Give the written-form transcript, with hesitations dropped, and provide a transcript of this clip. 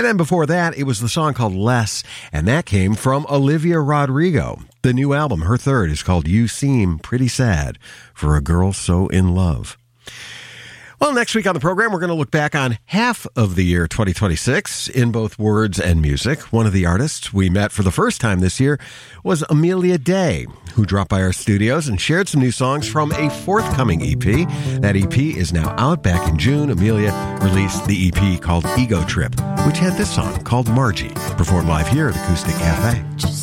And then before that, it was the song called Less, and that came from Olivia Rodrigo. The new album, her third, is called You Seem Pretty Sad for a Girl So in Love. Well, next week on the program, we're going to look back on half of the year 2026 in both words and music. One of the artists we met for the first time this year was Amelia Day, who dropped by our studios and shared some new songs from a forthcoming EP. That EP is now out. Back in June, Amelia released the EP called Ego Trip, which had this song called Margie, performed live here at Acoustic Cafe. Just